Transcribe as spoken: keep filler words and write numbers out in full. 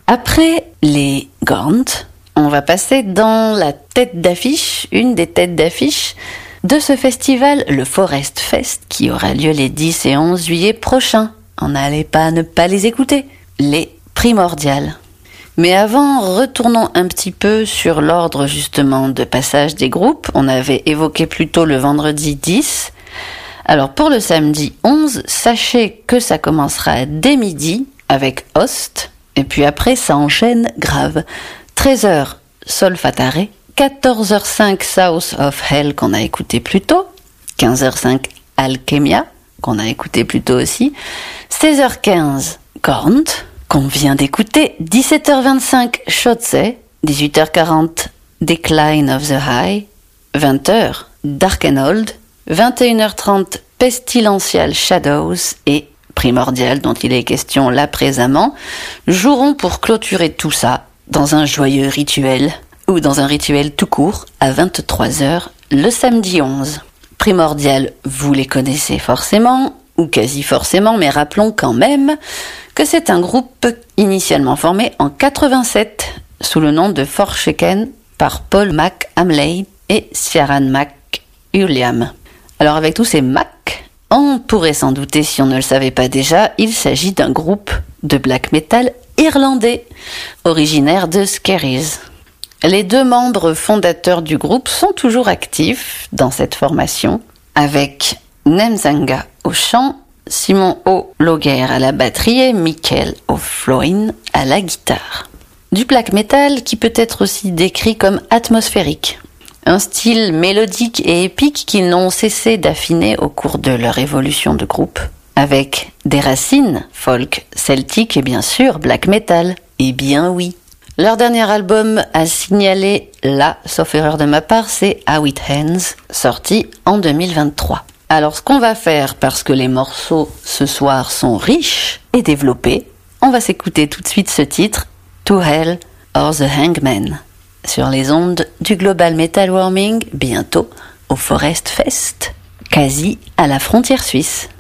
Après les Gaunt, on va passer dans la tête d'affiche, une des têtes d'affiche de ce festival, le Forest Fest, qui aura lieu les dix et onze juillet prochains. On n'allait pas ne pas les écouter, les Primordial. Mais avant, retournons un petit peu sur l'ordre justement de passage des groupes. On avait évoqué plutôt le vendredi dix. Alors pour le samedi onze, sachez que ça commencera dès midi avec Host. Et puis après, ça enchaîne grave. treize heures, Solfatare. quatorze heures cinq, South of Hell, qu'on a écouté plus tôt. quinze heures cinq, Alchemia, qu'on a écouté plus tôt aussi. seize heures quinze, Gaunt, qu'on vient d'écouter. dix-sept heures vingt-cinq, Shotze. dix-huit heures quarante, Decline of the High. vingt heures, Dark and Old. vingt et une heures trente, Pestilential Shadows. Et Primordial, dont il est question là présamment, joueront pour clôturer tout ça dans un joyeux rituel, ou dans un rituel tout court, à vingt-trois heures, le samedi onze. Primordial, vous les connaissez forcément, ou quasi forcément, mais rappelons quand même que c'est un groupe initialement formé en quatre-vingt-sept, sous le nom de Forshaken, par Paul McHamley et Ciaran McUlliam. Alors avec tous ces Mac, on pourrait s'en douter si on ne le savait pas déjà, il s'agit d'un groupe de black metal irlandais, originaire de Skerries. Les deux membres fondateurs du groupe sont toujours actifs dans cette formation, avec Nemzanga au chant, Simon O'Loger à la batterie et Michael O'Floin à la guitare. Du black metal qui peut être aussi décrit comme atmosphérique. Un style mélodique et épique qu'ils n'ont cessé d'affiner au cours de leur évolution de groupe, avec des racines folk, celtiques et bien sûr black metal. Eh bien oui. Leur dernier album à signaler, là, sauf erreur de ma part, c'est How It Ends, sorti en deux mille vingt-trois. Alors ce qu'on va faire, parce que les morceaux ce soir sont riches et développés, on va s'écouter tout de suite ce titre, To Hell or the Hangman, sur les ondes du Global Metal Warming, bientôt au Forest Fest, quasi à la frontière suisse.